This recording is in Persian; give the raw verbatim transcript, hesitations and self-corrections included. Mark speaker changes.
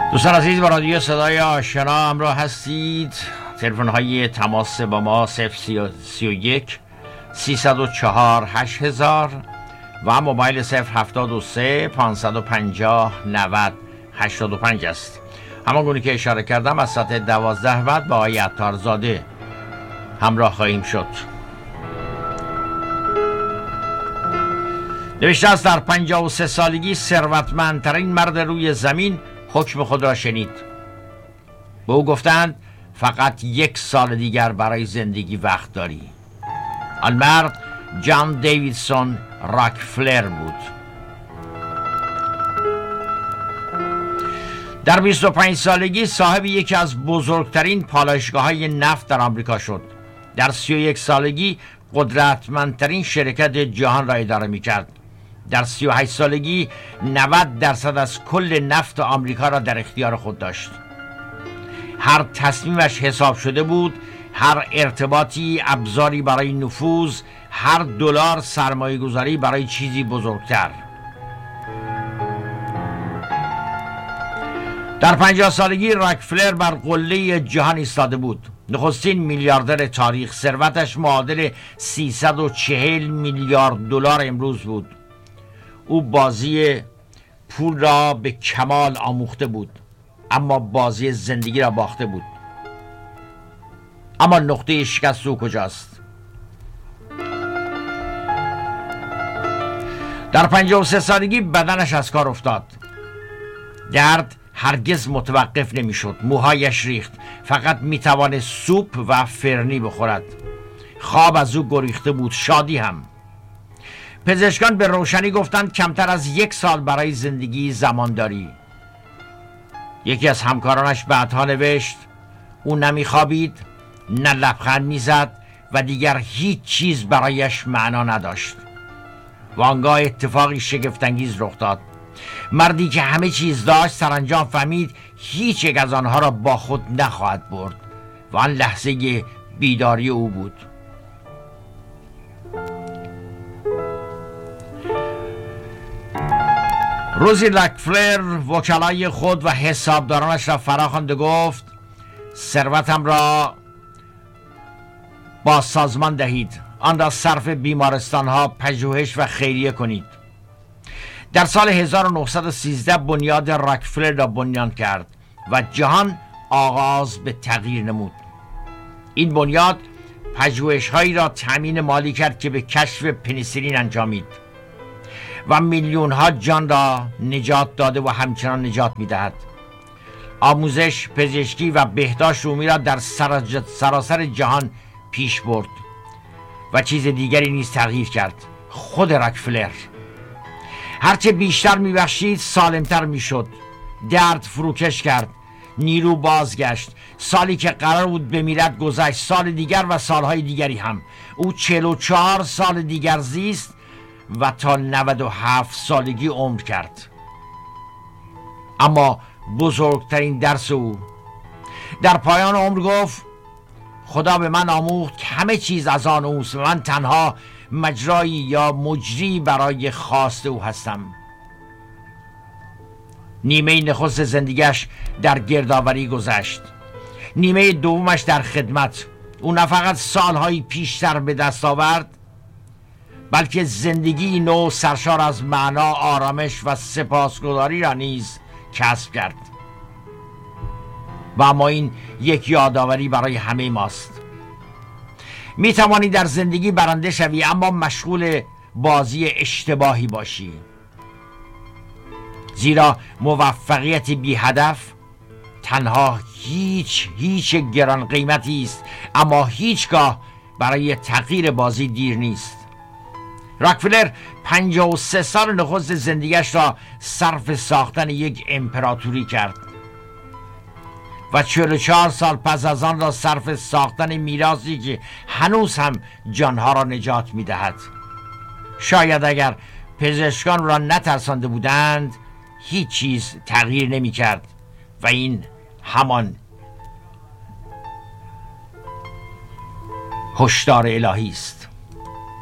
Speaker 1: دوستان عزیز، با رادیو صدای آشنا همراه هستید. تلفن های تماس با ما صفر سی و یک سیصد و چهار هشت هزار و موبایل صفر هفتاد و سه پانصد و پنجاه نود هشتاد و پنج است. همان گونه که اشاره کردم از ساعت دوازده بعد با آقای عطارزاده همراه خواهیم شد. نوشته است در پنجاه و سه سالگی ثروتمندترین مرد روی زمین حکم خود را شنید. به او گفتند فقط یک سال دیگر برای زندگی وقت داری. آن مرد جان دیویدسون راکفلر بود. در بیست و پنج سالگی صاحب یکی از بزرگترین پالایشگاه‌های نفت در آمریکا شد. در سی و یک سالگی قدرتمندترین شرکت جهان را اداره می‌کرد. در سی و هشت سالگی نود درصد از کل نفت آمریکا را در اختیار خود داشت. هر تصمیمش حساب شده بود، هر ارتباطی ابزاری برای نفوذ، هر دلار سرمایه گذاری برای چیزی بزرگتر. در پنجاه سالگی راکفلر بر قله جهان ایستاده بود. نخستین میلیاردر تاریخ. ثروتش معادل سیصد و چهل میلیارد دلار امروز بود. او بازی پول را به کمال آموخته بود، اما بازی زندگی را باخته بود. اما نقطه شکست او کجاست؟ در پنجاه و سه سالگی بدنش از کار افتاد. درد هرگز متوقف نمیشد. موهایش ریخت. فقط میتوانست سوپ و فرنی بخورد. خواب از او گریخته بود، شادی هم. پزشکان به روشنی گفتند کمتر از یک سال برای زندگی زمان داری. یکی از همکارانش بعدها نوشت او نمیخوابید، نه لبخند میزد و دیگر هیچ چیز برایش معنا نداشت. و آنگاه اتفاقی شگفت‌انگیز رخ داد. مردی که همه چیز داشت سرانجام فهمید هیچ یک از آنها را با خود نخواهد برد و آن لحظه بیداری او بود. روزی راکفلر وکلای خود و حسابدارانش را فراخواند و گفت ثروتم را با سازمان دهید، آن را صرف بیمارستانها، پژوهش و خیریه کنید. در سال هزار و نهصد و سیزده بنیاد راکفلر را بنیان کرد و جهان آغاز به تغییر نمود. این بنیاد پژوهش‌هایی را تامین مالی کرد که به کشف پنیسیلین انجامید و میلیون ها جان را نجات داده و همچنان نجات می‌دهد. آموزش، پزشکی و بهداشت عمومی را در سراسر جهان پیش برد و چیز دیگری نیز تغییر کرد. خود راکفلر هرچه بیشتر می‌بخشید سالمتر میشد. درد فروکش کرد، نیرو بازگشت. سالی که قرار بود بمیرد گذشت، سال دیگر و سالهای دیگری هم. او چهل و چهار سال دیگر زیست و تا نود و هفت سالگی عمر کرد. اما بزرگترین درس او در پایان عمر گفت خدا به من آموخت که همه چیز از آن اوست و من تنها مجرایی یا مجری برای خواست او هستم. نیمه نخست زندگیش در گردآوری گذشت، نیمه دومش در خدمت. او نه فقط سالهای پیشتر به دست آورد، بلکه زندگی نو سرشار از معنا، آرامش و سپاسگزاری را نیز کسب کرد. و اما این یک یادآوری برای همه ماست. می توانی در زندگی برنده شوی اما مشغول بازی اشتباهی باشی، زیرا موفقیت بی هدف تنها هیچ هیچ گران قیمتی است، اما هیچگاه برای تغییر بازی دیر نیست. راکفلر پنجاه و سه سال نخست زندگیش را صرف ساختن یک امپراتوری کرد و چهل و چهار سال پس از آن را صرف ساختن میراثی که هنوز هم جانها را نجات می‌دهد. شاید اگر پزشکان را نترسانده بودند هیچ چیز تغییر نمی‌کرد و این همان هشدار الهی است.